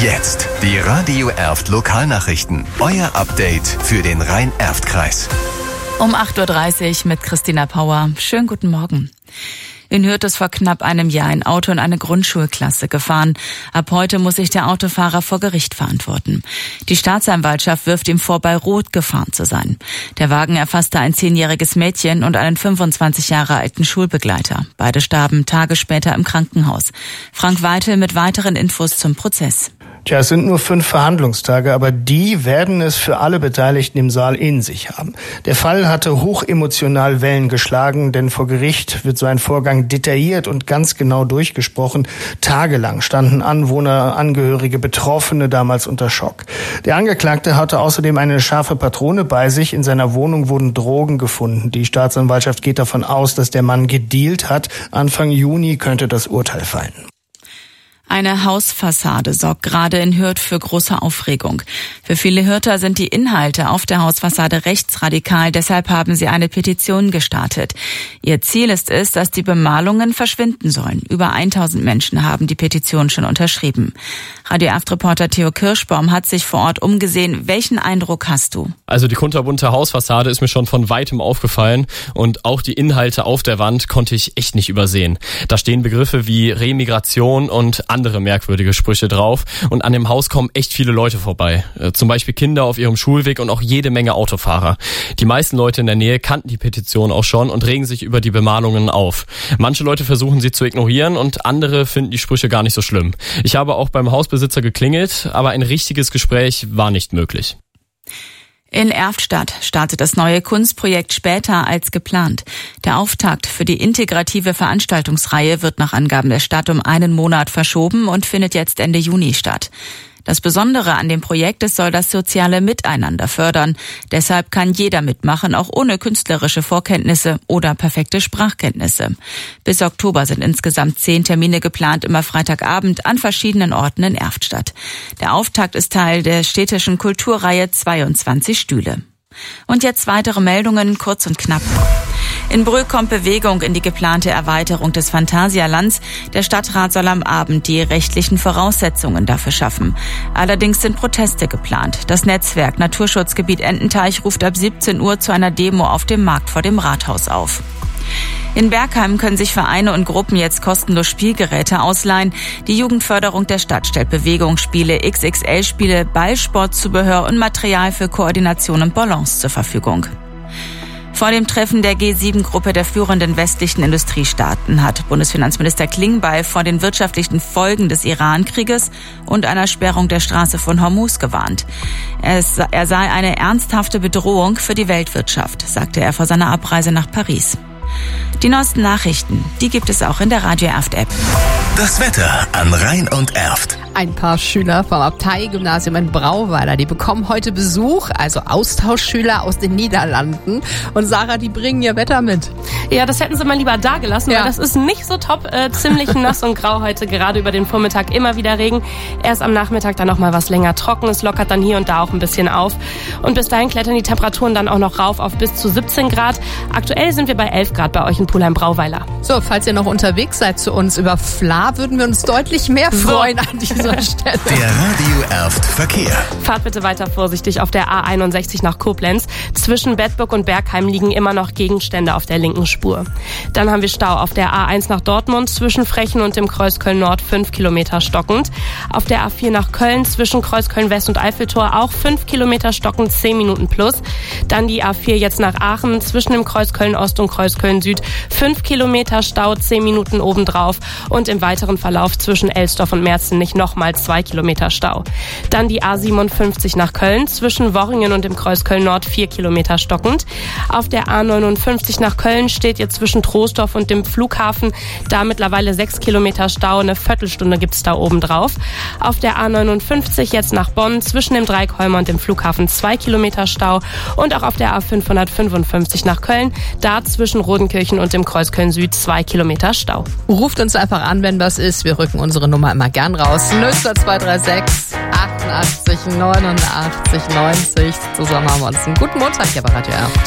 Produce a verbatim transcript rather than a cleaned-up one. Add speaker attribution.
Speaker 1: Jetzt die Radio Erft Lokalnachrichten. Euer Update für den Rhein-Erft-Kreis.
Speaker 2: Um acht Uhr dreißig mit Christina Pauer. Schönen guten Morgen. In Hürth ist vor knapp einem Jahr ein Auto in eine Grundschulklasse gefahren. Ab heute muss sich der Autofahrer vor Gericht verantworten. Die Staatsanwaltschaft wirft ihm vor, bei Rot gefahren zu sein. Der Wagen erfasste ein zehnjähriges Mädchen und einen fünfundzwanzig Jahre alten Schulbegleiter. Beide starben Tage später im Krankenhaus. Frank Weitel mit weiteren Infos zum Prozess.
Speaker 3: Tja, es sind nur fünf Verhandlungstage, aber die werden es für alle Beteiligten im Saal in sich haben. Der Fall hatte hochemotional Wellen geschlagen, denn vor Gericht wird so ein Vorgang detailliert und ganz genau durchgesprochen. Tagelang standen Anwohner, Angehörige, Betroffene damals unter Schock. Der Angeklagte hatte außerdem eine scharfe Patrone bei sich. In seiner Wohnung wurden Drogen gefunden. Die Staatsanwaltschaft geht davon aus, dass der Mann gedealt hat. Anfang Juni könnte das Urteil fallen.
Speaker 2: Eine Hausfassade sorgt gerade in Hürth für große Aufregung. Für viele Hürther sind die Inhalte auf der Hausfassade rechtsradikal, deshalb haben sie eine Petition gestartet. Ihr Ziel ist es, dass die Bemalungen verschwinden sollen. Über tausend Menschen haben die Petition schon unterschrieben. Radio Erft-Reporter Theo Kirschbaum hat sich vor Ort umgesehen. Welchen Eindruck hast du?
Speaker 4: Also die kunterbunte Hausfassade ist mir schon von weitem aufgefallen und auch die Inhalte auf der Wand konnte ich echt nicht übersehen. Da stehen Begriffe wie Remigration und andere merkwürdige Sprüche drauf und an dem Haus kommen echt viele Leute vorbei. Zum Beispiel Kinder auf ihrem Schulweg und auch jede Menge Autofahrer. Die meisten Leute in der Nähe kannten die Petition auch schon und regen sich über die Bemalungen auf. Manche Leute versuchen sie zu ignorieren und andere finden die Sprüche gar nicht so schlimm. Ich habe auch beim Hausbesitzer geklingelt, aber ein richtiges Gespräch war nicht möglich.
Speaker 2: In Erftstadt startet das neue Kunstprojekt später als geplant. Der Auftakt für die integrative Veranstaltungsreihe wird nach Angaben der Stadt um einen Monat verschoben und findet jetzt Ende Juni statt. Das Besondere an dem Projekt, es soll das soziale Miteinander fördern. Deshalb kann jeder mitmachen, auch ohne künstlerische Vorkenntnisse oder perfekte Sprachkenntnisse. Bis Oktober sind insgesamt zehn Termine geplant, immer Freitagabend an verschiedenen Orten in Erftstadt. Der Auftakt ist Teil der städtischen Kulturreihe zweiundzwanzig Stühle. Und jetzt weitere Meldungen, kurz und knapp. In Brühl kommt Bewegung in die geplante Erweiterung des Phantasialands. Der Stadtrat soll am Abend die rechtlichen Voraussetzungen dafür schaffen. Allerdings sind Proteste geplant. Das Netzwerk Naturschutzgebiet Ententeich ruft ab siebzehn Uhr zu einer Demo auf dem Markt vor dem Rathaus auf. In Bergheim können sich Vereine und Gruppen jetzt kostenlos Spielgeräte ausleihen. Die Jugendförderung der Stadt stellt Bewegungsspiele, X X L-Spiele, Ballsportzubehör und Material für Koordination und Balance zur Verfügung. Vor dem Treffen der G sieben Gruppe der führenden westlichen Industriestaaten hat Bundesfinanzminister Klingbeil vor den wirtschaftlichen Folgen des Iran-Krieges und einer Sperrung der Straße von Hormuz gewarnt. Er sei eine ernsthafte Bedrohung für die Weltwirtschaft, sagte er vor seiner Abreise nach Paris. Die neuesten Nachrichten, die gibt es auch in der Radio Erft-App.
Speaker 1: Das Wetter an Rhein und Erft.
Speaker 5: Ein paar Schüler vom Abtei-Gymnasium in Brauweiler, die bekommen heute Besuch, also Austauschschüler aus den Niederlanden. Und Sarah, die bringen ihr Wetter mit.
Speaker 6: Ja, das hätten sie mal lieber da gelassen, ja. Weil das ist nicht so top. Äh, ziemlich nass und grau heute, gerade über den Vormittag immer wieder Regen. Erst am Nachmittag dann noch mal was länger trocken. Es lockert dann hier und da auch ein bisschen auf. Und bis dahin klettern die Temperaturen dann auch noch rauf auf bis zu siebzehn Grad. Aktuell sind wir bei elf Grad bei euch in Pulheim-Brauweiler.
Speaker 5: So, falls ihr noch unterwegs seid zu uns über Fla, würden wir uns deutlich mehr freuen so. an dieser Stelle.
Speaker 1: Der Radio Erft Verkehr.
Speaker 6: Fahrt bitte weiter vorsichtig auf der A einundsechzig nach Koblenz. Zwischen Bedburg und Bergheim liegen immer noch Gegenstände auf der linken Spur. Dann haben wir Stau auf der A eins nach Dortmund zwischen Frechen und dem Kreuz Köln-Nord fünf Kilometer stockend. Auf der A vier nach Köln zwischen Kreuz Köln-West und Eiffeltor auch fünf Kilometer stockend, zehn Minuten plus. Dann die A vier jetzt nach Aachen zwischen dem Kreuz Köln-Ost und Kreuz Köln-Süd fünf Kilometer Stau, zehn Minuten obendrauf. Und im weiteren Verlauf zwischen Elsdorf und Merzenich nochmal zwei Kilometer Stau. Dann die A siebenundfünfzig nach Köln zwischen Worringen und dem Kreuz Köln-Nord vier Kilometer stockend. Auf der A neunundfünfzig nach Köln steht ihr zwischen Troisdorf und dem Flughafen da mittlerweile sechs Kilometer Stau. Eine Viertelstunde gibt's da oben drauf. Auf der A neunundfünfzig jetzt nach Bonn zwischen dem Dreikolmer und dem Flughafen zwei Kilometer Stau. Und auch auf der A fünfhundertfünfundfünfzig nach Köln, da zwischen Rodenkirchen und dem Kreuz Köln-Süd zwei Kilometer Stau.
Speaker 5: Ruft uns einfach an, wenn was ist. Wir rücken unsere Nummer immer gern raus. null zwei drei sechs achtundachtzig neunundachtzig neunzig. Zusammen haben wir uns einen guten Montag hier bei Radio Erft.